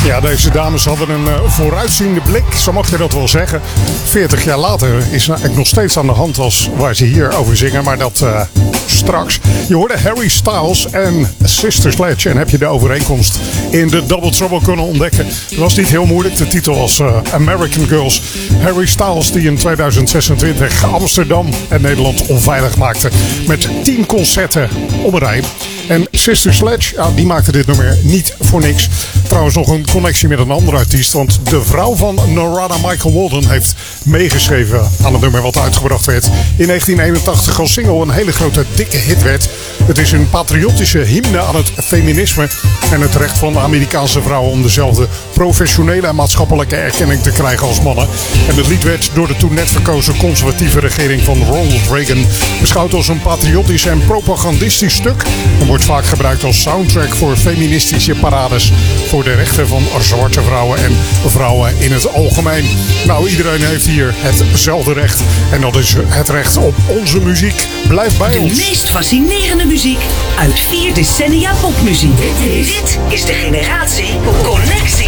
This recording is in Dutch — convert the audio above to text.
Ja, deze dames hadden een vooruitziende blik, zo mag je dat wel zeggen. 40 jaar later is het nog steeds aan de hand als waar ze hier over zingen, maar dat straks. Je hoorde Harry Styles en Sister Sledge en heb je de overeenkomst in de Double Trouble kunnen ontdekken. Het was niet heel moeilijk, de titel was American Girls. Harry Styles die in 2026 Amsterdam en Nederland onveilig maakte met 10 concerten op een rij. En Sister Sledge, ja, die maakte dit nummer niet voor niks. Trouwens nog een connectie met een andere artiest. Want de vrouw van Narada Michael Walden heeft meegeschreven aan het nummer wat uitgebracht werd in 1981 als single. Een hele grote dikke hit werd. Het is een patriotische hymne aan het feminisme en het recht van Amerikaanse vrouwen om dezelfde professionele en maatschappelijke erkenning te krijgen als mannen. En het lied werd door de toen net verkozen conservatieve regering van Ronald Reagan beschouwd als een patriotisch en propagandistisch stuk. En wordt vaak gebruikt als soundtrack voor feministische parades voor de rechten van zwarte vrouwen en vrouwen in het algemeen. Nou, iedereen heeft hier hetzelfde recht en dat is het recht op onze muziek. Blijf bij ons. De meest fascinerende muziek uit 4 decennia popmuziek. Dit is de generatie Connectie.